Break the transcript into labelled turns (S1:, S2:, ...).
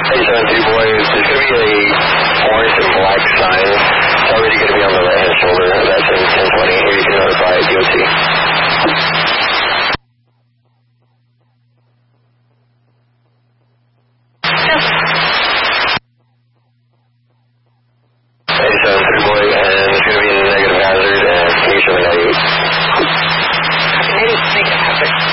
S1: Hey, 7-2 boys, there's going to be a orange and black sign. It's already going to be on the right-hand shoulder. That's in 1020. Here you can notify DOT.